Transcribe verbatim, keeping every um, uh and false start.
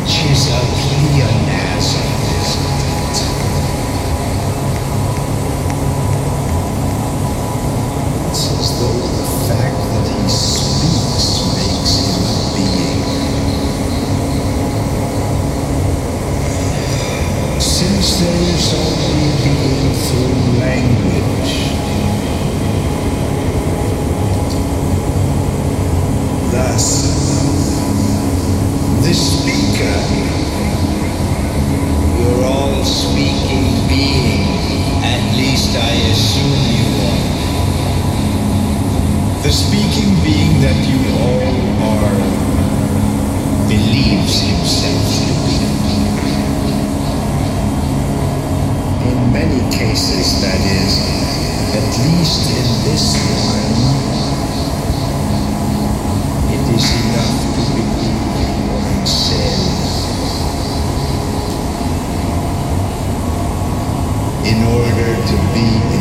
which is a pleonasm, isn't it? It's as though the fact that he speaks makes him a being. Since there is only being through language, thus, the speaker, you're all speaking being, at least I assume you are. The speaking being that you all are believes himself to be. In many cases, that is, at least in this one, it is enough to believe oneself in order to be